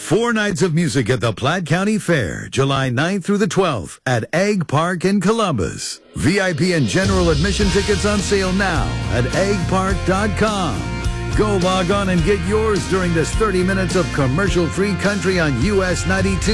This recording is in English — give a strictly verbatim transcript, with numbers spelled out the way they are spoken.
Four nights of music at the Platte County Fair, July ninth through the twelfth at Egg Park in Columbus. V I P and general admission tickets on sale now at egg park dot com. Go log on and get yours during this thirty minutes of commercial-free country on U S ninety-two.